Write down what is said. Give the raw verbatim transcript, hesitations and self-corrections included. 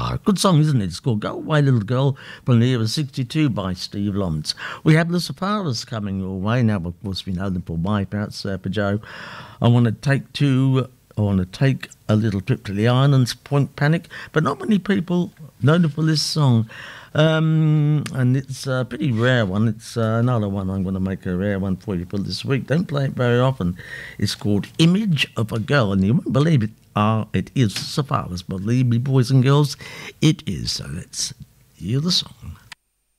Ah, good song, isn't it? It's called Go Away Little Girl from the year of sixty-two by Steve Lawrence. We have the Safaras coming your way. Now, of course, we know them for Wipeouts, uh, for Joe. I want to take to, I want to take a little trip to the islands, Point Panic, but not many people know them for this song. Um, and it's a pretty rare one. It's uh, another one. I'm going to make a rare one for you for this week. Don't play it very often. It's called Image of a Girl, and you won't believe it. Ah, it is Safaras. Believe me, boys and girls, it is. So let's hear the song.